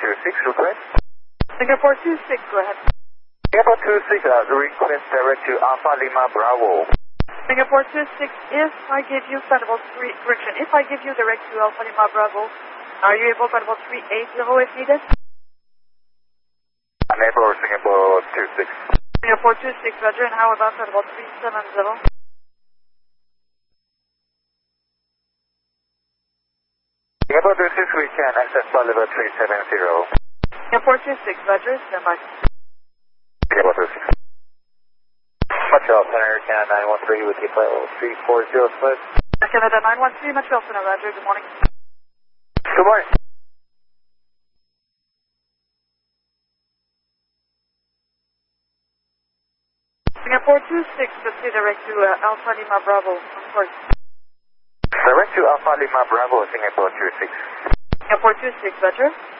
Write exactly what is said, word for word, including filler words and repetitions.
two six, request. Singapore two six, go ahead. Singapore two six, uh, the request direct to Alpha Lima Bravo. Singapore two six, if I give you Thunderbolt three, correction, if I give you direct to Alpha Lima Bravo, are you able Thunderbolt three eighty if needed? Unable Singapore two six. Singapore two six, roger, and how about Thunderbolt three seventy? Singapore two six, we can access flight level three seven zero. Singapore two six, roger, stand by. Singapore two six. Montreal Center, Canada nine one three with the flight level three four zero split. Canada nine one three, Montreal Center, roger, good morning. Good morning. Singapore two six, proceed direct to uh, Alpha Lima Bravo, of course. Direct to Alpha Lima Bravo, Singapore two six. Singapore two six, roger.